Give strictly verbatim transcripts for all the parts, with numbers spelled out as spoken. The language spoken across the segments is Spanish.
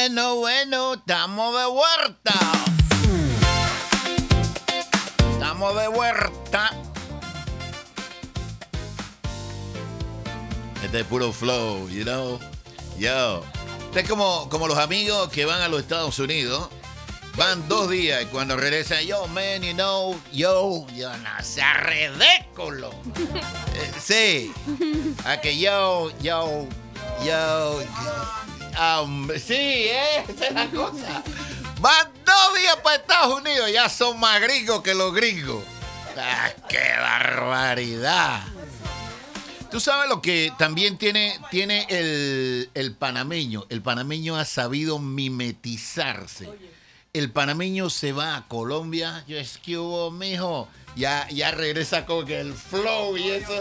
Bueno, bueno, estamos de vuelta. Estamos de vuelta. Este es puro flow, you know. Yo. Este es como, como los amigos que van a los Estados Unidos. Van dos días y cuando regresan, yo, man, you know, yo, yo no sé, arredécolo. Eh, sí. A que yo, yo, yo, um, sí, eh, esa es la cosa. Van dos días para Estados Unidos, ya son más gringos que los gringos. Ah, ¡qué barbaridad! Tú sabes lo que también tiene, tiene el, el panameño. El panameño ha sabido mimetizarse. El panameño se va a Colombia. Yo es que hubo, mijo. Ya, ya regresa con el flow y eso.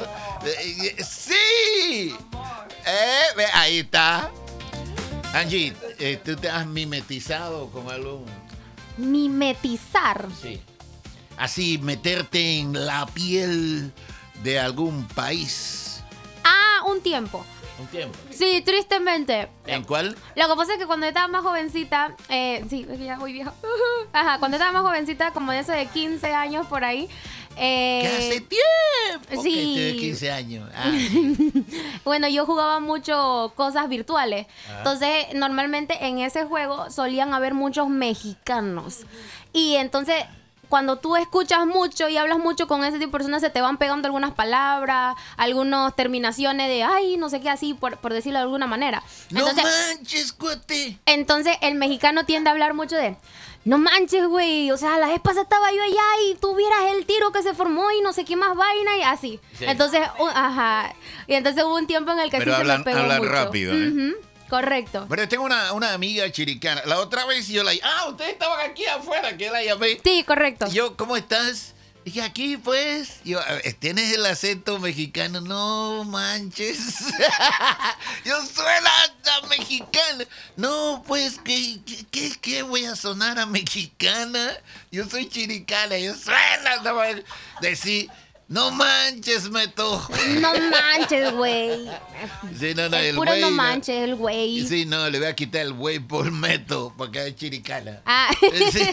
¡Sí! Eh, ahí está. Angie, eh, ¿tú te has mimetizado con algo? ¿Mimetizar? Sí. Así, meterte en la piel de algún país. Ah, un tiempo. Un tiempo. Sí, tristemente. ¿En cuál? Lo que pasa es que cuando estaba más jovencita, eh, sí, es que ya voy vieja. Ajá, cuando estaba más jovencita, como de eso de quince años por ahí. Eh, ¿Qué hace tiempo? Sí. Que estoy de quince años. Ah. Bueno, yo jugaba mucho cosas virtuales. Ah. Entonces, normalmente en ese juego solían haber muchos mexicanos. Y entonces, cuando tú escuchas mucho y hablas mucho con ese tipo de personas, se te van pegando algunas palabras, algunas terminaciones de, ay, no sé qué, así, por, por decirlo de alguna manera. Entonces, no manches, cuate. Entonces, el mexicano tiende a hablar mucho de, no manches, güey, o sea, la vez pasada estaba yo allá y tú vieras el tiro que se formó y no sé qué más vaina y así. Sí. Entonces, uh, ajá. Y entonces hubo un tiempo en el que Pero sí hablan, se me pegó hablan mucho. rápido, ¿eh? Uh-huh. Correcto. Pero tengo una, una amiga chiricana. La otra vez yo la... Ah, ustedes estaban aquí afuera, que la llamé. Sí, correcto. Yo, ¿cómo estás? Dije, aquí pues. Yo, ¿tienes el acento mexicano? No manches. Yo suena a mexicana. No, pues, ¿qué, qué, qué voy a sonar a mexicana? Yo soy chiricana. Yo suena a decir... No manches, Meto. No manches, güey. Sí, no, no, el, el puro güey, no manches, el güey. Sí, no, le voy a quitar el güey por Meto, porque es chiricana. Ah. Sí.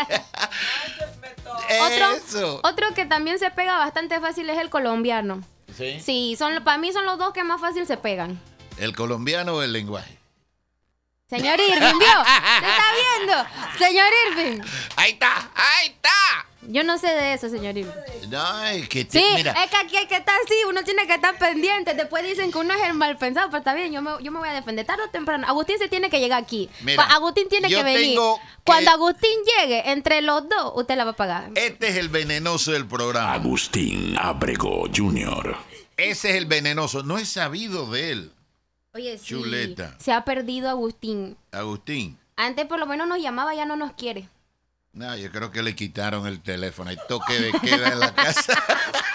Otro, otro que también se pega bastante fácil es el colombiano. Sí. Sí, son, para mí son los dos que más fácil se pegan. ¿El colombiano o el lenguaje? Señor Irving, ¿vio? ¿Se está viendo? Señor Irving. Ahí está, ahí está. Yo no sé de eso, señor Irving. No, es que... Te, sí, mira. es que aquí hay que estar así, uno tiene que estar pendiente. Después dicen que uno es el mal pensado, pero está bien, yo me, yo me voy a defender tarde o temprano. Agustín se tiene que llegar aquí. Mira, Agustín tiene que venir. Cuando que... Agustín llegue, entre los dos, usted la va a pagar. Este es el venenoso del programa. Agustín Abrego junior Ese es el venenoso. No he sabido de él. Oye, sí. Chuleta. Se ha perdido Agustín. Agustín. Antes por lo menos nos llamaba, ya no nos quiere. No, yo creo que le quitaron el teléfono. Hay toque de queda en la casa.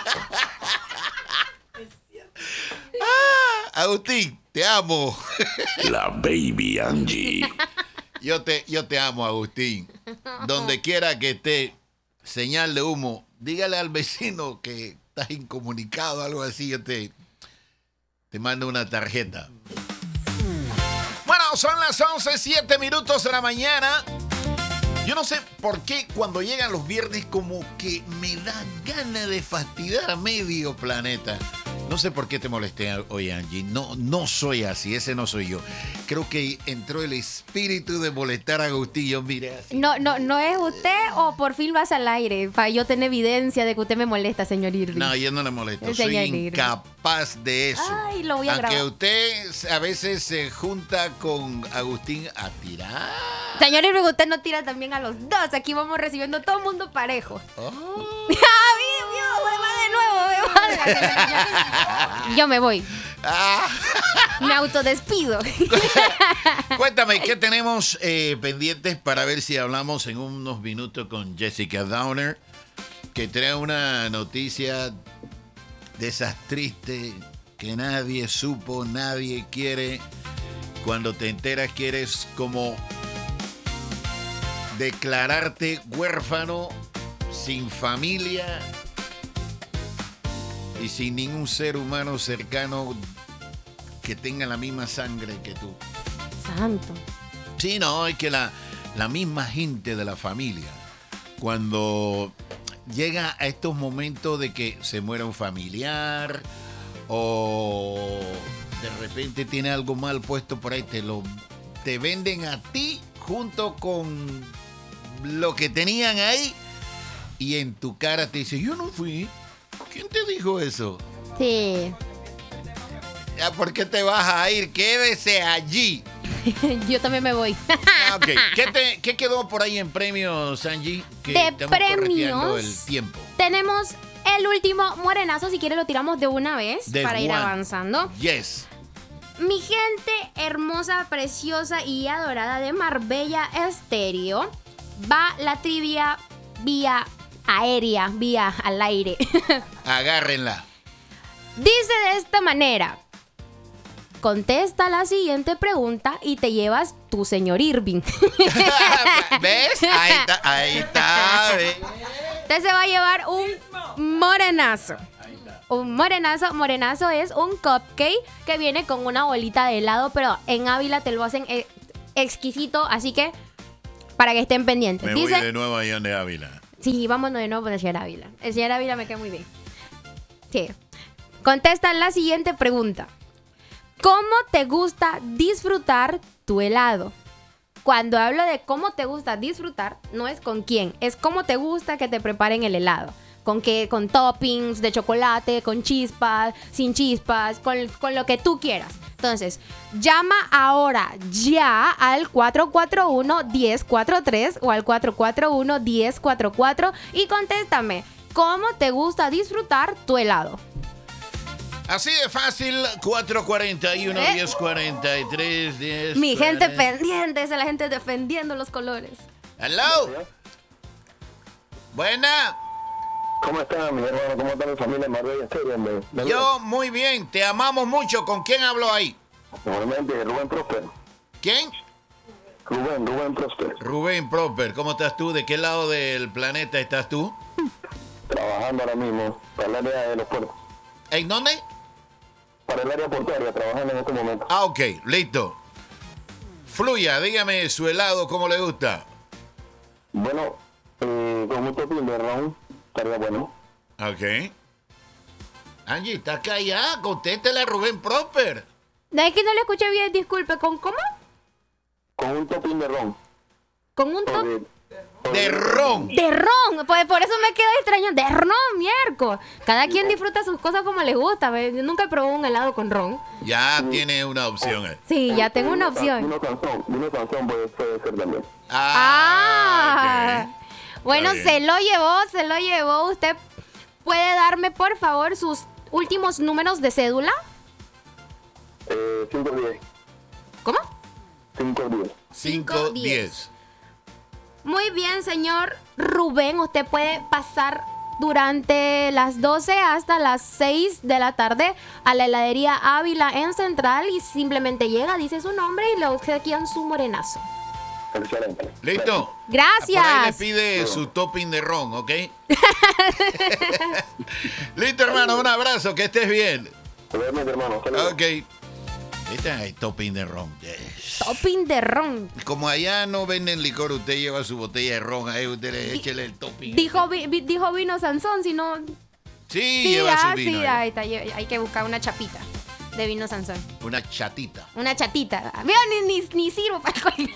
Ah, Agustín, te amo. La baby Angie. Yo te, yo te amo, Agustín. Donde quiera que esté, señal de humo, dígale al vecino que estás incomunicado, algo así, yo te, te mando una tarjeta. Bueno, son las once, siete minutos de la mañana. Yo no sé por qué cuando llegan los viernes como que me da ganas de fastidiar a medio planeta. No sé por qué te molesté hoy, Angie. No, no soy así, ese no soy yo. Creo que entró el espíritu de molestar a Agustín. Yo mire así. No, no, no es usted o por fin vas al aire para yo tener evidencia de que usted me molesta, señor Irving. No, yo no le molesto. Soy incapaz de eso. Ay, lo voy a Aunque grabar. usted a veces se junta con Agustín a tirar. Señor Irving, usted no tira también a los dos. Aquí vamos recibiendo todo el mundo parejo. Oh. Va de nuevo, me Yo me voy. Ah. Me autodespido. Cuéntame, ¿qué tenemos eh, pendientes para ver si hablamos en unos minutos con Jessica Downer? Que trae una noticia de esas tristes que nadie supo, nadie quiere. Cuando te enteras que eres como declararte huérfano, sin familia y sin ningún ser humano cercano que tenga la misma sangre que tú. Santo. Sí, no, es que la, la misma gente de la familia, cuando llega a estos momentos de que se muere un familiar o de repente tiene algo mal puesto por ahí, te lo te venden a ti junto con lo que tenían ahí y en tu cara te dice, yo no fui. ¿Quién te dijo eso? Sí. Ya, ¿por qué te vas a ir? Quédese allí. Yo también me voy. Ah, ok. ¿Qué, te, ¿Qué quedó por ahí en premios, Angie? Que De estamos correteando premios, el tiempo. Tenemos el último morenazo, si quieres lo tiramos de una vez De para ir one. avanzando. Yes. Mi gente hermosa, preciosa y adorada de Marbella Estéreo, va la trivia vía aérea, vía al aire. Agárrenla. Dice de esta manera: contesta la siguiente pregunta y te llevas tu señor Irving. ¿Ves? Ahí está, ahí está. ¿Ve? Usted se va a llevar un morenazo. Un morenazo, morenazo es un cupcake que viene con una bolita de helado, pero en Ávila te lo hacen eh, exquisito, así que para que estén pendientes. Me Dice, voy de nuevo allá de Ávila. sí, vámonos de nuevo con el señor Ávila. El señor Ávila me queda muy bien. Sí. Contesta la siguiente pregunta. ¿Cómo te gusta disfrutar tu helado? Cuando hablo de cómo te gusta disfrutar, no es con quién, es cómo te gusta que te preparen el helado. Con qué, con toppings de chocolate, con chispas, sin chispas, con, con lo que tú quieras. Entonces, llama ahora ya al cuatro cuatro uno, uno cero cuatro tres o al cuatro cuatro uno, uno cero cuatro cuatro y contéstame, ¿cómo te gusta disfrutar tu helado? Así de fácil, cuatro cuarenta y uno, ¿Eh? diez cuarenta y tres, diez. Mi gente cuarenta. pendiente, esa es la gente defendiendo los colores. Hello. Buena. ¿Cómo están, mi hermano? ¿Cómo está mi familia en Marbella Estéreo? Me- me- Yo muy bien, te amamos mucho. ¿Con quién hablo ahí? Normalmente Rubén Prosper. ¿Quién? Rubén, Rubén Prosper. Rubén Prosper, ¿cómo estás tú? ¿De qué lado del planeta estás tú? Trabajando ahora mismo para el área de los puertos. ¿En dónde? Para el área portuaria, trabajando en este momento. Ah, ok, listo. Fluya, dígame su helado, ¿cómo le gusta? Bueno, eh, con un topping de ron, estaría bueno. Ok. Angie, ¿estás callada? Contéstale a Rubén Prosper. No, es que no le escuché bien, disculpe, ¿con cómo? Con un topping de ron. Con un O toque de, o De ron. de ron, pues por eso me quedo extraño, de ron, miércoles. Cada quien disfruta sus cosas como le gusta, ¿ve? Yo nunca he probado un helado con ron. Ya tiene una opción. eh. Sí, ya tengo una Vino opción. Sansón, vino Sansón puede, puede ser también. Ah, ok. bueno, Está se bien. lo llevó, se lo llevó. ¿Usted puede darme, por favor, sus últimos números de cédula? Eh, cinco diez. ¿Cómo? cinco diez. cinco diez. Muy bien, señor Rubén. Usted puede pasar durante las doce hasta las seis de la tarde a la heladería Ávila en Central y simplemente llega, dice su nombre y le obsequian su morenazo. Excelente. ¿Listo? Gracias. Por ahí le pide su topping de ron, ¿ok? Listo, hermano. Un abrazo. Que estés bien. Obviamente, hermano. Saludos. Ok. Este es el topping de ron. Yes. Topping de ron. Como allá no venden licor, usted lleva su botella de ron. Ahí usted le échele el topping. Dijo, vi- vi- dijo vino Sansón, si no... Sí, Sí, lleva ah, su vino. sí, ahí. ahí está. lle- Hay que buscar una chapita de vino Sansón. Una chatita. Una chatita. Mira, ni, ni, ni sirvo para el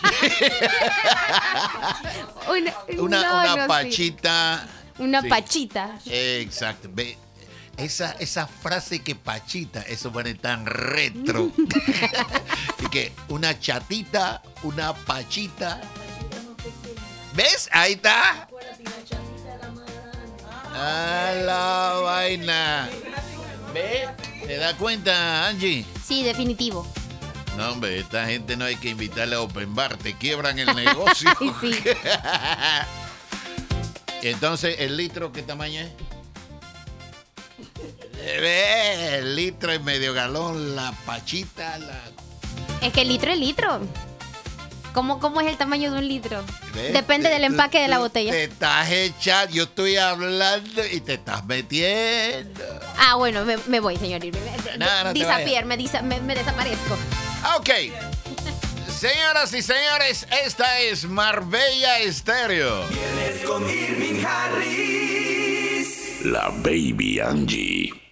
Una, Una, no, una no sirve. pachita. Una Sí. pachita. Exacto. Ve, esa, esa frase que pachita, eso pone tan retro. Y que una chatita, una pachita. ¿Ves? Ahí está. A la vaina. ¿Ves? ¿Te das cuenta, Angie? Sí, definitivo. No, hombre, esta gente no hay que invitarle a Open Bar, te quiebran el negocio. Ay, sí. Entonces, ¿el litro qué tamaño es? Ve, el litro y medio galón, la pachita, la... Es que el litro es litro. ¿Cómo, cómo es el tamaño de un litro? ¿Ves? Depende del Tú- empaque de la tú botella. Te estás echando, yo estoy hablando y te estás metiendo. Ah, bueno, me, me voy, señor Irving. No, no te Disappear, me, disa- me, me desaparezco. Ok. Señoras y señores, esta es Marbella Estéreo. Vienes con Irving Harris. La Baby Angie.